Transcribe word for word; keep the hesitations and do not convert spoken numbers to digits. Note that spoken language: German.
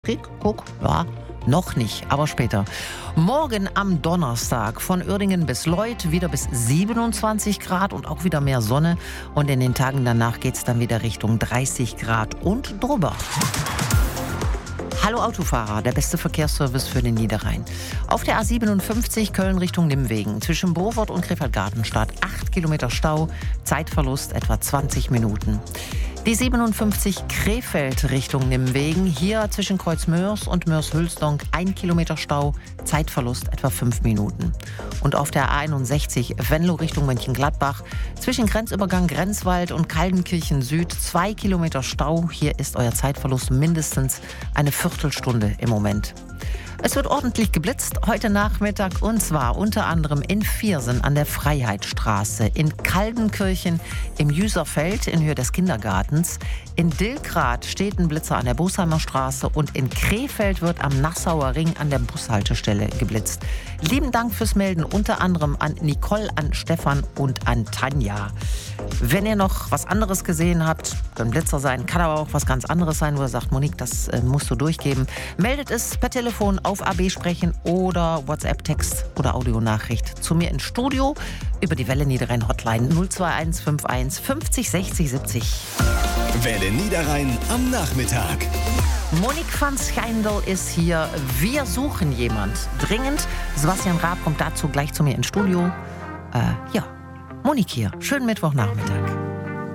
Krieg, guck, ja, noch nicht, aber später. Morgen am Donnerstag von Uerdingen bis Leuth wieder bis siebenundzwanzig Grad und auch wieder mehr Sonne. Und in den Tagen danach geht es dann wieder Richtung dreißig Grad und drüber. Hallo Autofahrer, der beste Verkehrsservice für den Niederrhein. Auf der A siebenundfünfzig Köln Richtung Nimwegen zwischen Burwort und Krefeld-Gartenstadt acht Kilometer Stau, Zeitverlust etwa zwanzig Minuten. Die siebenundfünfzig Krefeld Richtung Nimwegen, hier zwischen Kreuzmörs und Mörs-Hülsdonk ein Kilometer Stau, Zeitverlust etwa fünf Minuten. Und auf der A einundsechzig Venlo Richtung Mönchengladbach zwischen Grenzübergang Grenzwald und Kaldenkirchen Süd zwei Kilometer Stau, hier ist euer Zeitverlust mindestens eine Viertelstunde im Moment. Es wird ordentlich geblitzt heute Nachmittag und zwar unter anderem in Viersen an der Freiheitsstraße, in Kaldenkirchen im Jüserfeld in Höhe des Kindergartens, in Dilkrath steht ein Blitzer an der Bosheimer Straße und in Krefeld wird am Nassauer Ring an der Bushaltestelle geblitzt. Lieben Dank fürs Melden, unter anderem an Nicole, an Stefan und an Tanja. Wenn ihr noch was anderes gesehen habt, kann Blitzer sein, kann aber auch was ganz anderes sein, wo ihr sagt, Monique, das äh, musst du durchgeben. Meldet es per Telefon auf A B sprechen oder WhatsApp-Text oder Audionachricht zu mir ins Studio über die Welle Niederrhein Hotline null zwei eins fünf eins fünfzig sechzig siebzig. Welle Niederrhein am Nachmittag. Monique van Schijndel ist hier. Wir suchen jemand. Dringend. Sebastian Raab kommt dazu gleich zu mir ins Studio. Äh, ja, Monique hier. Schönen Mittwochnachmittag.